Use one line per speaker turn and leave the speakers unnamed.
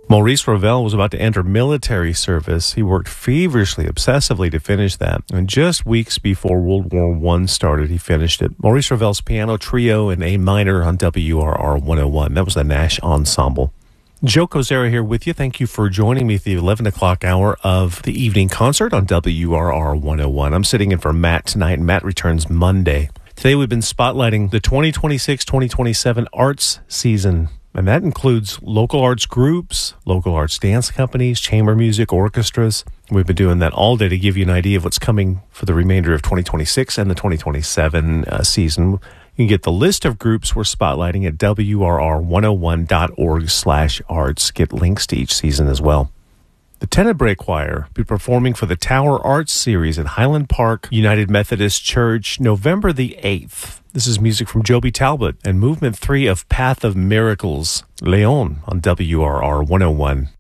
Maurice Ravel was about to enter military service. He worked feverishly, obsessively to finish that. And just weeks before World War I started, he finished it. Maurice Ravel's piano trio in A minor on WRR 101. That was the Nash Ensemble. Joe Kozera here with you. Thank you for joining me at the 11 o'clock hour of the evening concert on WRR 101. I'm sitting in for Matt tonight, and Matt returns Monday. Today we've been spotlighting the 2026-2027 arts season. And that includes local arts groups, local arts dance companies, chamber music, orchestras. We've been doing that all day to give you an idea of what's coming for the remainder of 2026 and the 2027 season. You can get the list of groups we're spotlighting at wrr101.org/arts. Get links to each season as well. The Tenebrae Choir will be performing for the Tower Arts Series at Highland Park United Methodist Church November the 8th. This is music from Joby Talbot and Movement 3 of Path of Miracles, Leon on WRR 101.